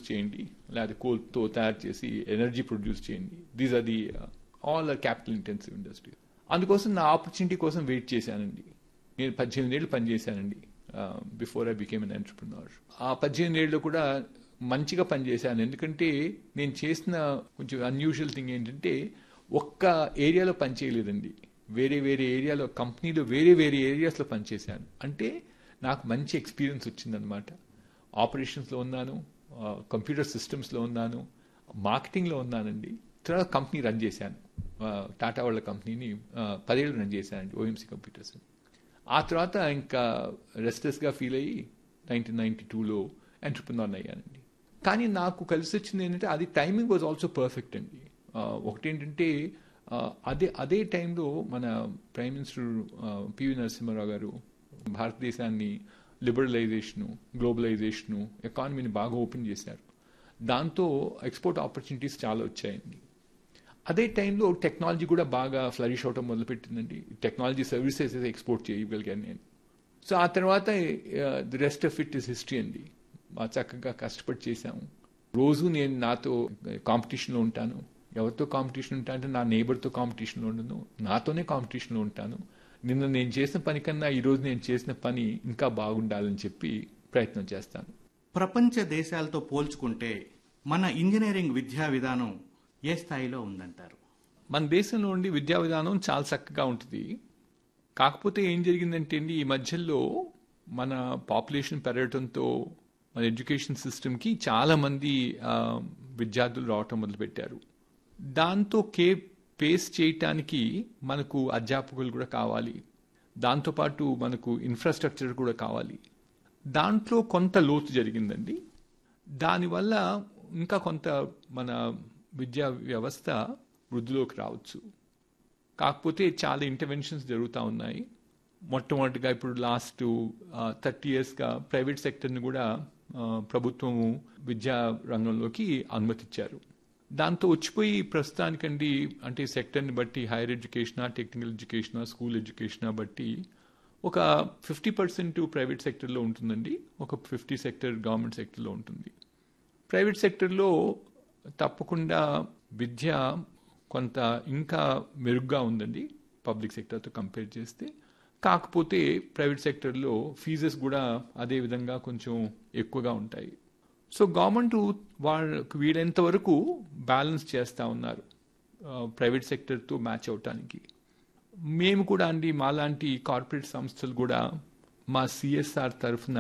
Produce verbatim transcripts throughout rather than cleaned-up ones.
చేయండి, లేదా కోల్తో తయారు చేసి ఎనర్జీ ప్రొడ్యూస్ చేయండి. These are the all are capital intensive industry. అందుకోసం నా ఆపర్చునిటీ కోసం వెయిట్ చేశానండి. నేను పద్దెనిమిది ఏళ్ళు పనిచేశానండి before I became N entrepreneur. ఆ పద్దెనిమిది ఏళ్ళు కూడా మంచిగా పనిచేశాను. ఎందుకంటే నేను చేసిన కొంచెం అన్యూజువల్ థింగ్ ఏంటంటే ఒక్క ఏరియాలో పనిచేయలేదండి. వేరే వేరే ఏరియాలో కంపెనీలో వేరే వేరే ఏరియాస్లో పనిచేశాను. అంటే నాకు మంచి ఎక్స్పీరియన్స్ వచ్చిందనమాట. ఆపరేషన్స్లో ఉన్నాను, కంప్యూటర్ సిస్టమ్స్లో ఉన్నాను, మార్కెటింగ్లో ఉన్నానండి. తర్వాత కంపెనీ రన్ చేశాను. టాటా వాళ్ళ కంపెనీని పదేళ్ళు రన్ చేశానండి, ఓఎంసీ కంప్యూటర్స్. ఆ తర్వాత ఇంకా రెస్ట్లెస్గా ఫీల్ అయ్యి నైన్టీన్ నైన్టీ టూలో ఎంటర్ప్రినర్ అయ్యానండి. కానీ నాకు కలిసి వచ్చింది ఏంటంటే అది టైమింగ్ వాజ్ ఆల్సో పర్ఫెక్ట్ అండి. ఒకటేంటంటే అదే అదే టైంలో మన ప్రైమ్ మినిస్టర్ పివి నరసింహారావు గారు భారతదేశాన్ని లిబరలైజేషను, గ్లోబలైజేషను, ఎకానమీని బాగా ఓపెన్ చేశారు. దాంతో ఎక్స్పోర్ట్ ఆపర్చునిటీస్ చాలా వచ్చాయండి. అదే టైంలో టెక్నాలజీ కూడా బాగా ఫ్లరిష్ అవటం మొదలుపెట్టిందండి. టెక్నాలజీ సర్వీసెస్ ఎక్స్పోర్ట్ చేయగలిగాను నేను. సో ఆ తర్వాత the rest of it is history అండి. బాగా చక్కగా కష్టపడి చేశాము. రోజు నేను నాతో కాంపిటీషన్లో ఉంటాను. ఎవరితో కాంపిటీషన్ ఉంటా అంటే నా నేబర్తో కాంపిటీషన్లో ఉండను, నాతోనే కాంపిటీషన్లో ఉంటాను. నిన్న నేను చేసిన పని కన్నా ఈరోజు నేను చేసిన పని ఇంకా బాగుండాలని చెప్పి ప్రయత్నం చేస్తాను. ప్రపంచ దేశాలతో పోల్చుకుంటే మన ఇంజనీరింగ్ విద్యా విధానం ఏ స్థాయిలో ఉందంటారు? మన దేశంలో ఉండి విద్యా విధానం చాలా చక్కగా ఉంటుంది. కాకపోతే ఏం జరిగిందంటే అండి, ఈ మధ్యలో మన పాపులేషన్ పెరగడంతో మన ఎడ్యుకేషన్ సిస్టమ్కి చాలామంది విద్యార్థులు రావటం మొదలుపెట్టారు. దాంతో కే పేస్ చేయటానికి మనకు అధ్యాపకులు కూడా కావాలి, దాంతోపాటు మనకు ఇన్ఫ్రాస్ట్రక్చర్ కూడా కావాలి. దాంట్లో కొంత లోతు జరిగిందండి. దానివల్ల ఇంకా కొంత మన విద్యా వ్యవస్థ వృద్ధిలోకి రావచ్చు. కాకపోతే చాలా ఇంటర్వెన్షన్స్ జరుగుతూ ఉన్నాయి. మొట్టమొదటిగా ఇప్పుడు లాస్ట్ థర్టీ ఇయర్స్గా ప్రైవేట్ సెక్టర్ని కూడా ప్రభుత్వము విద్యా రంగంలోకి అనుమతిచ్చారు. దాంతో వచ్చిపోయి ప్రస్తుతానికండి అంటే సెక్టర్ని బట్టి హైయర్ ఎడ్యుకేషనా, టెక్నికల్ ఎడ్యుకేషనా, స్కూల్ ఎడ్యుకేషనా బట్టి ఒక ఫిఫ్టీ పర్సెంట్ ప్రైవేట్ సెక్టర్లో ఉంటుందండి, ఒక ఫిఫ్టీ సెక్టర్ గవర్నమెంట్ సెక్టర్లో ఉంటుంది. ప్రైవేట్ సెక్టర్లో తప్పకుండా విద్య కొంత ఇంకా మెరుగ్గా ఉందండి పబ్లిక్ సెక్టర్తో కంపేర్ చేస్తే. కాకపోతే ప్రైవేట్ సెక్టర్లో ఫీజెస్ కూడా అదే విధంగా కొంచెం ఎక్కువగా ఉంటాయి. సో గవర్నమెంట్ వాళ్ళకు వీలైనంత వరకు బ్యాలెన్స్ చేస్తూ ఉన్నారు ప్రైవేట్ సెక్టర్తో మ్యాచ్ అవటానికి. మేము కూడా అండి మాలాంటి కార్పొరేట్ సంస్థలు కూడా మా సిఎస్ఆర్ తరఫున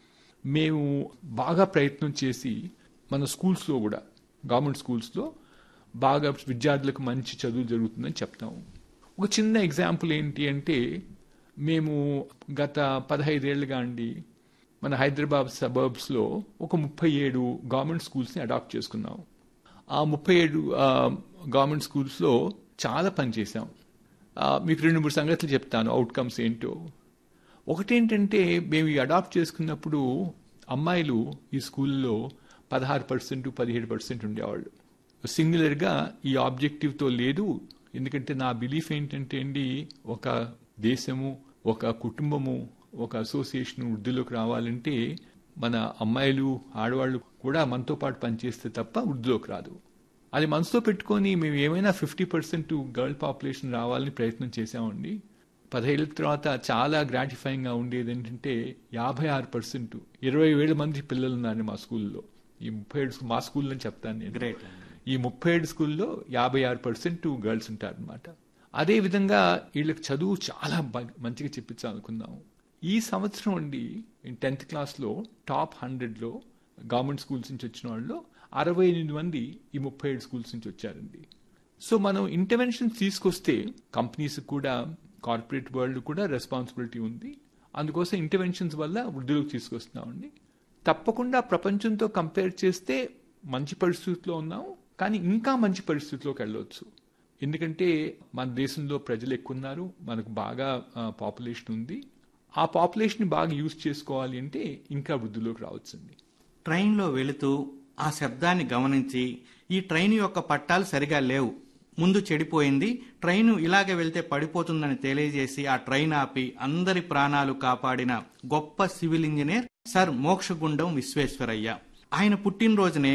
మేము బాగా ప్రయత్నం చేసి మన స్కూల్స్లో కూడా గవర్నమెంట్ స్కూల్స్లో బాగా విద్యార్థులకు మంచి చదువు జరుగుతుందని చెప్తాము. ఒక చిన్న ఎగ్జాంపుల్ ఏంటి అంటే, మేము గత పదహైదేళ్లుగా అండి మన హైదరాబాద్ సబర్బ్స్లో ఒక ముప్పై ఏడు గవర్నమెంట్ స్కూల్స్ని అడాప్ట్ చేసుకున్నాం. ఆ ముప్పై ఏడు గవర్నమెంట్ స్కూల్స్లో చాలా పనిచేసాం. మీకు రెండు మూడు సంగతులు చెప్తాను అవుట్కమ్స్ ఏంటో. ఒకటేంటంటే మేము ఈ అడాప్ట్ చేసుకున్నప్పుడు అమ్మాయిలు ఈ స్కూల్లో పదహారు పర్సెంట్ పదిహేడు పర్సెంట్ ఉండేవాళ్ళు. సింగులర్గా ఈ ఆబ్జెక్టివ్తో లేదు. ఎందుకంటే నా బిలీఫ్ ఏంటంటే అండి, ఒక దేశము, ఒక కుటుంబము, ఒక అసోసియేషన్ వృద్ధిలోకి రావాలంటే మన అమ్మాయిలు ఆడవాళ్ళు కూడా మనతో పాటు పనిచేస్తే తప్ప వృద్ధిలోకి రాదు. అది మనసులో పెట్టుకొని మేము ఏమైనా ఫిఫ్టీ పర్సెంట్ గర్ల్ పాపులేషన్ రావాలని ప్రయత్నం చేసామండి. పదహైదేళ్ళ తర్వాత చాలా గ్రాటిఫైయింగ్గా ఉండేది ఏంటంటే యాభై ఆరు పర్సెంట్ ఇరవై వేల మంది పిల్లలు ఉన్నారు మా స్కూల్లో. ఈ ముప్పై ఏడు మా స్కూల్లో అని చెప్తాను నేను. గ్రేట్. ఈ ముప్పై ఏడు స్కూల్లో యాభై ఆరు పర్సెంట్ గర్ల్స్ ఉంటారనమాట. అదేవిధంగా వీళ్ళకి చదువు చాలా మంచిగా చెప్పించాలనుకున్నాము. ఈ సంవత్సరం అండి టెన్త్ క్లాస్లో టాప్ హండ్రెడ్లో గవర్నమెంట్ స్కూల్స్ నుంచి వచ్చిన వాళ్ళు అరవై ఎనిమిది మంది ఈ ముప్పై ఏడు స్కూల్స్ నుంచి వచ్చారండి. సో మనం ఇంటర్వెన్షన్స్ తీసుకొస్తే కంపెనీస్ కూడా, కార్పొరేట్ వరల్డ్ కూడా రెస్పాన్సిబిలిటీ ఉంది. అందుకోసం ఇంటర్వెన్షన్స్ వల్ల వృద్ధిలోకి తీసుకొస్తున్నామండి. తప్పకుండా ప్రపంచంతో కంపేర్ చేస్తే మంచి పరిస్థితుల్లో ఉన్నాము, కానీ ఇంకా మంచి పరిస్థితుల్లోకి వెళ్ళవచ్చు. ఎందుకంటే మన దేశంలో ప్రజలు ఎక్కువ ఉన్నారు, మనకు బాగా పాపులేషన్ ఉంది. ఆ పాపులేషన్ బాగా యూజ్ చేసుకోవాలి అంటే ఇంకా వృద్ధిలోకి రావచ్చండి. ట్రైన్లో వెళుతూ ఆ శబ్దాన్ని గమనించి ఈ ట్రైన్ యొక్క పట్టాలు సరిగా లేవు, ముందు చెడిపోయింది, ట్రైను ఇలాగే వెళ్తే పడిపోతుందని తెలియజేసి ఆ ట్రైన్ ఆపి అందరి ప్రాణాలు కాపాడిన గొప్ప civil engineer sir Mokshagundam Visvesvaraya. ఆయన పుట్టినరోజునే